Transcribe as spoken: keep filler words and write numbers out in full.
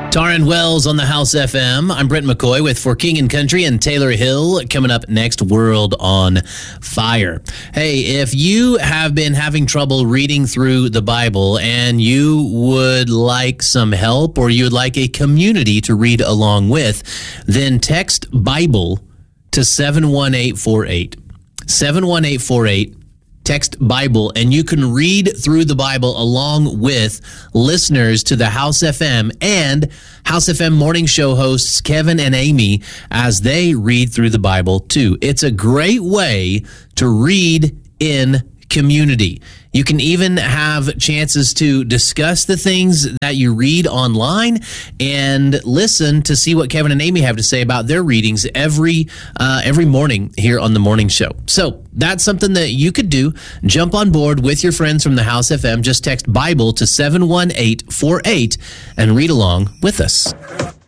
Taryn Wells on the House F M. I'm Brent McCoy with For King and Country and Taylor Hill. Coming up next, World on Fire. Hey, if you have been having trouble reading through the Bible and you would like some help or you would like a community to read along with, then text Bible to seven one eight four eight. seven one eight four eight. Text Bible, and you can read through the Bible along with listeners to the House F M and House F M morning show hosts Kevin and Amy as they read through the Bible too. It's a great way to read in community. You can even have chances to discuss the things that you read online and listen to see what Kevin and Amy have to say about their readings every uh, every morning here on the morning show. So that's something that you could do. Jump on board with your friends from the House F M. Just text Bible to seven one eight four eight and read along with us.